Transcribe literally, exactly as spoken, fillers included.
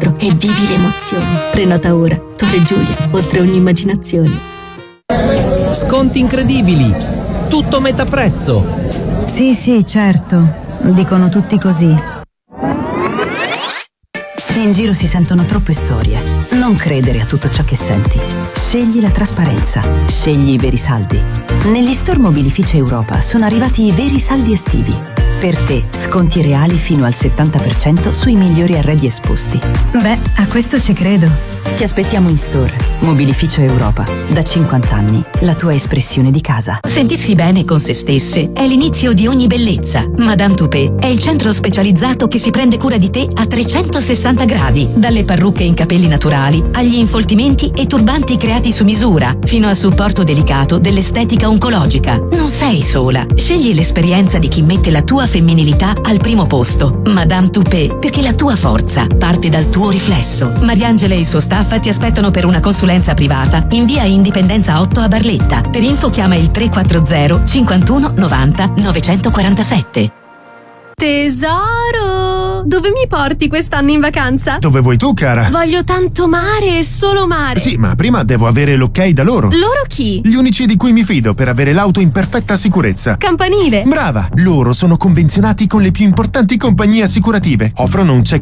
chilometro e vivi le emozioni. Prenota ora. Torre Giulia, oltre ogni immaginazione. Sconti incredibili. Tutto metà prezzo. Sì, sì, certo. Dicono tutti così. In giro si sentono troppe storie. Non credere a tutto ciò che senti. Scegli la trasparenza. Scegli i veri saldi. Negli store Mobilificio Europa sono arrivati i veri saldi estivi. Per te, sconti reali fino al settanta per cento sui migliori arredi esposti. Beh, a questo ci credo. Ti aspettiamo in store. Mobilificio Europa. Da cinquanta anni, la tua espressione di casa. Sentirsi bene con se stesse è l'inizio di ogni bellezza. Madame Toupé è il centro specializzato che si prende cura di te a trecentosessanta gradi. Dalle parrucche in capelli naturali, agli infoltimenti e turbanti creati su misura, fino al supporto delicato dell'estetica oncologica. Non sei sola. Scegli l'esperienza di chi mette la tua femminilità al primo posto. Madame Toupé, perché la tua forza parte dal tuo riflesso. Mariangela e il suo staff ti aspettano per una consulenza privata in via Indipendenza otto a Barletta. Per info chiama il tre quattro zero cinquantuno novanta novecentoquarantasette. Tesoro, dove mi porti quest'anno in vacanza? Dove vuoi tu, cara? Voglio tanto mare e solo mare. Sì, ma prima devo avere l'ok da loro. Loro chi? Gli unici di cui mi fido per avere l'auto in perfetta sicurezza. Campanile. Brava! Loro sono convenzionati con le più importanti compagnie assicurative. Offrono un check